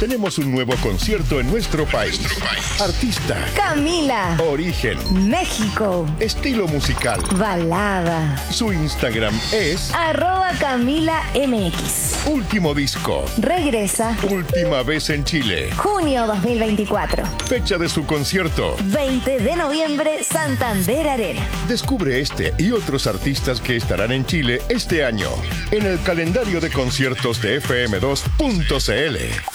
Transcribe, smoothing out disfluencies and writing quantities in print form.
tenemos un nuevo concierto en nuestro país. Artista. Camila. Origen. México. Estilo musical. Balada. Su Instagram es @CamilaMX. Último disco. Regresa. Última vez en Chile. Junio 2024. Fecha de su concierto. 20 de noviembre, Santander Arena. Descubre este y otros artistas que estarán en Chile este año en el calendario de conciertos de FM2.cl.